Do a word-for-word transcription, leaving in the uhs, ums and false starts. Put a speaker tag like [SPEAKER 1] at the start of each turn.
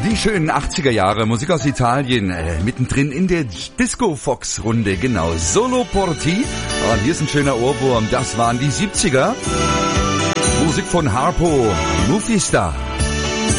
[SPEAKER 1] Die schönen achtziger Jahre, Musik aus Italien, äh, mittendrin in der Disco-Fox-Runde, genau, Solo Porti. Und hier ist ein schöner Ohrwurm, das waren die siebziger. Musik von Harpo, Mufista.